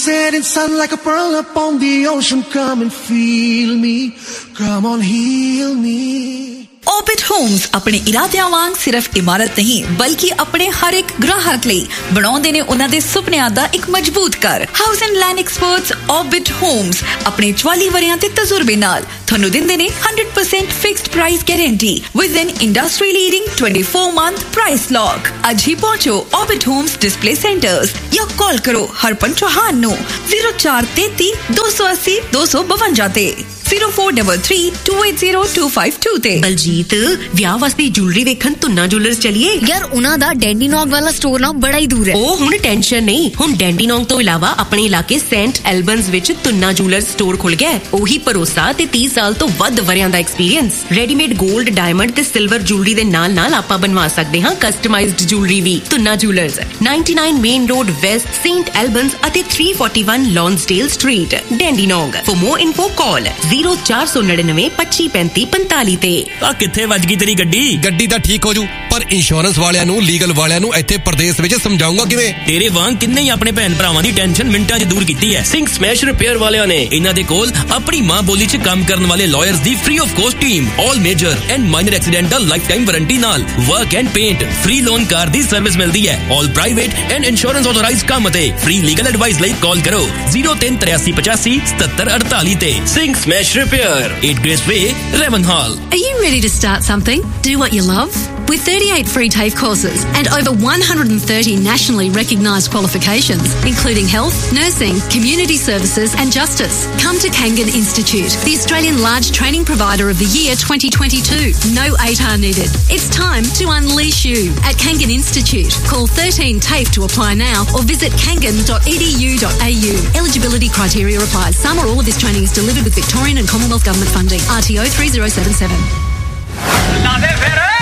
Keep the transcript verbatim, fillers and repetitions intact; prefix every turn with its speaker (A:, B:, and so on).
A: setting sun like a pearl upon the ocean. Come and feel me, come on heal me.
B: Orbit Homes ਆਪਣੇ ਇਰਾਦਿਆਂ ਵਾਂਗ ਸਿਰਫ ਇਮਾਰਤ ਨਹੀਂ ਬਲਕਿ ਆਪਣੇ ਹਰ ਇੱਕ ਗ੍ਰਾਹਕ ਲਈ ਬਣਾਉਂਦੇ ਨੇ ਉਹਨਾਂ ਦੇ ਸੁਪਨਿਆਂ ਦਾ ਇੱਕ ਮਜ਼ਬੂਤ ਘਰ। House and land experts Orbit Homes ਆਪਣੇ ਚੁਆਲੀ ਵਰਿਆਂ ਦੇ ਤਜਰਬੇ ਨਾਲ ਤੁਹਾਨੂੰ ਦਿੰਦੇ ਨੇ one hundred percent fixed price guarantee with N industry leading twenty-four month price lock. ਅੱਜ ਹੀ ਪਹੁੰਚੋ Orbit Homes ਡਿਸਪਲੇ ਸੈਂਟਰਸ ਜਾਂ ਕਾਲ ਕਰੋ ਹਰਪਨ ਚੌਹਾਨ ਨੂੰ zero four three three two eight zero two two five two ਤੇ zero four three three two eight zero two five two ਤੇ।
C: ਬਲਜੀਤ ਵਿਆਹ ਵਾਸਤੇ jewellery ਵੇਖਣ ਤੁੰਨਾ ਜੁਐਲਰਸ ਚਲੀਏ ਯਾਰ। ਉਹਨਾਂ ਦਾ ਡੈਂਡੀਨੋਗ ਵਾਲਾ ਸਟੋਰ ਨਾ ਬੜਾ ਹੀ ਦੂਰ ਹੈ। ਉਹ ਹੁਣ ਟੈਨਸ਼ਨ ਨਹੀਂ, ਹੁਣ ਡੈਂਡੀਨੋਗ ਤੋਂ ਇਲਾਵਾ ਆਪਣੇ ਇਲਾਕੇ ਸੈਂਟ ਐਲਬਨਸ ਵਿੱਚ ਤੁੰਨਾ ਜੁਐਲਰਸ ਸਟੋਰ ਖੁੱਲ ਗਿਆ। ਉਹੀ ਭਰੋਸਾ ਤੇ thirty ਸਾਲ ਤੋਂ ਵੱਧ ਵਰਿਆਂ ਦਾ ਐਕਸਪੀਰੀਅੰਸ। ਰੈਡੀਮੇਡ 골ਡ, ਡਾਇਮੰਡ ਤੇ ਸਿਲਵਰ ਜੁਐਲਰੀ ਦੇ ਨਾਲ ਨਾਲ ਆਪਾਂ ਬਣਵਾ ਸਕਦੇ ਹਾਂ ਕਸਟਮਾਈਜ਼ਡ ਜੁਐਲਰੀ ਵੀ। Tuna jewellers ninety-nine main road West, Saint ਐਲਬਨਸ ਅਤੇ three forty-one ਲੌਂਸਡੇਲ street, ਡੈਂਡੀਨੋਗ। For more info call zero four nine nine twenty पैंतीस पैंतालीस ਤੇ।
D: ਆ ਕਿੱਥੇ ਵੱਜ ਗਈ ਤੇਰੀ ਗੱਡੀ?
E: ਗੱਡੀ ਤਾਂ ਠੀਕ ਹੋ ਜੂ ਪਰ ਇੰਸ਼ੋਰੈਂਸ ਵਾਲਿਆਂ ਨੂੰ, ਲੀਗਲ ਵਾਲਿਆਂ ਨੂੰ ਇੱਥੇ ਪ੍ਰਦੇਸ਼ ਵਿੱਚ ਸਮਝਾਉਂਗਾ ਕਿਵੇਂ?
D: ਤੇਰੇ ਵਾਂਗ ਕਿੰਨੇ ਹੀ ਆਪਣੇ ਭੈਣ ਭਰਾਵਾਂ ਦੀ ਟੈਨਸ਼ਨ ਮਿੰਟਾਂ 'ਚ ਦੂਰ ਕੀਤੀ ਹੈ ਸਿੰਘ ਸਮੈਸ਼ ਰਿਪੇਅਰ ਵਾਲਿਆਂ ਨੇ। ਇਹਨਾਂ ਦੇ ਕੋਲ ਆਪਣੀ ਮਾਂ ਬੋਲੀ 'ਚ ਕੰਮ ਕਰਨ ਵਾਲੇ lawyers the free of cost team, all major and minor accidental life time warranty ਨਾਲ work and paint, free loan car the service ਮਿਲਦੀ ਹੈ। ਆਲ ਪ੍ਰਾਈਵੇਟ ਐਂਡ ਇੰਸ਼ੋਰੈਂਸ ਆਥੋਰਾਈਜ਼ਡ ਕੰਮ ਅਤੇ ਫ੍ਰੀ ਲੀਗਲ ਐਡਵਾਈਸ ਲਈ ਕਾਲ ਕਰੋ zero three three eight five seven seven eight eight ਤੇ। Singh smash repair, eight Grace Way, Ravenhall.
F: Are you ready to start something? Do what you love? With thirty-eight free TAFE courses and over one hundred thirty nationally recognised qualifications, including health, nursing, community services and justice, come to Kangan Institute, the Australian Large Training Provider of the Year twenty twenty-two. No A T A R needed. It's time to unleash you at Kangan Institute. Call thirteen TAFE to apply now or visit kangan dot e d u dot a u. Eligibility criteria applies. Some or all of this training is delivered with Victorian and Commonwealth Government funding. R T O three zero seven seven.